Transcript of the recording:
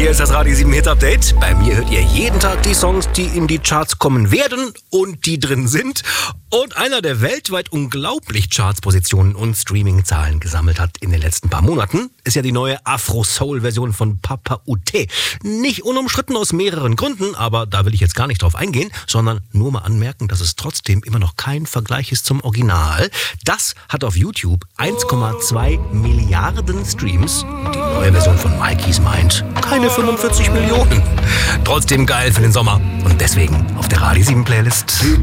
Hier ist das Radio 7 Hit Update. Bei mir hört ihr jeden Tag die Songs, die in die Charts kommen werden und die drin sind. Und einer, der weltweit unglaublich Chartspositionen und Streaming-Zahlen gesammelt hat in den letzten paar Monaten, ist ja die neue Afro-Soul-Version von Papa Outé. Nicht unumstritten aus mehreren Gründen, aber da will ich jetzt gar nicht drauf eingehen, sondern nur mal anmerken, dass es trotzdem immer noch kein Vergleich ist zum Original. Das hat auf YouTube 1,2 Milliarden Streams. Die neue Version von Mikey's Mind keine 45 Millionen. Trotzdem geil für den Sommer und deswegen auf der Radio 7 Playlist.